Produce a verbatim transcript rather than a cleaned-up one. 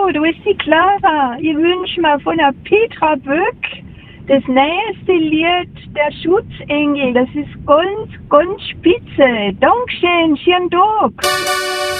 Hallo, du bist die Clara. Ich wünsche mir von der Petra Böck das nächste Lied, der Schutzengel. Das ist ganz, ganz spitze. Dankeschön, schönen Tag.